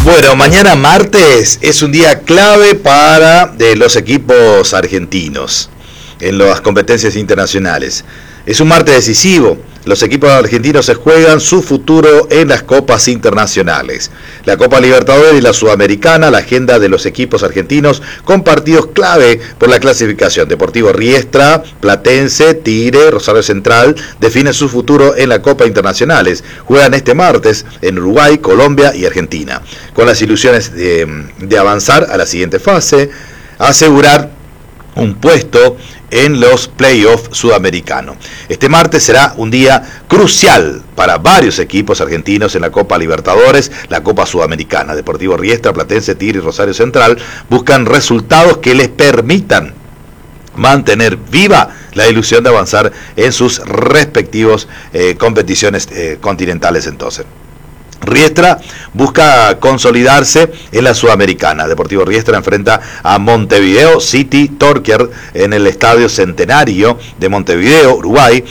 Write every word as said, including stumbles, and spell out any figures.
Bueno, mañana martes es un día clave para de los equipos argentinos en las competencias internacionales. Es un martes decisivo. Los equipos argentinos se juegan su futuro en las copas internacionales. La Copa Libertadores y la Sudamericana, la agenda de los equipos argentinos con partidos clave por la clasificación. Deportivo Riestra, Platense, Tigre, Rosario Central definen su futuro en la Copa Internacionales. Juegan este martes en Uruguay, Colombia y Argentina, con las ilusiones de, de avanzar a la siguiente fase, asegurar un puesto en los playoffs sudamericanos. Este martes será un día crucial para varios equipos argentinos en la Copa Libertadores, la Copa Sudamericana. Deportivo Riestra, Platense, Tigre y Rosario Central buscan resultados que les permitan mantener viva la ilusión de avanzar en sus respectivos eh, competiciones eh, continentales entonces. Riestra busca consolidarse en la Sudamericana. Deportivo Riestra enfrenta a Montevideo City Torquer en el Estadio Centenario de Montevideo, Uruguay,